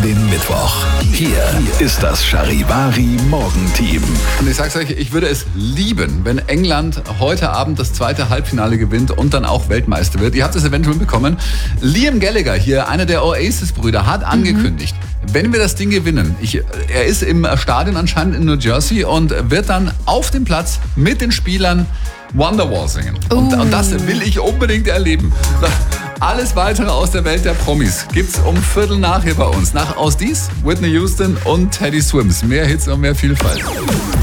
Den Mittwoch. Hier ist das Charivari Morgenteam. Und ich sag's euch, ich würde es lieben, wenn England heute Abend das zweite Halbfinale gewinnt und dann auch Weltmeister wird. Ihr habt es eventuell bekommen. Liam Gallagher hier, einer der Oasis-Brüder, hat angekündigt, wenn wir das Ding gewinnen, er ist im Stadion anscheinend in New Jersey und wird dann auf dem Platz mit den Spielern Wonderwall singen. Und das will ich unbedingt erleben. Alles weitere aus der Welt der Promis gibt's um 7:15 hier bei uns. Nach Aus Dies, Whitney Houston und Teddy Swims. Mehr Hits und mehr Vielfalt.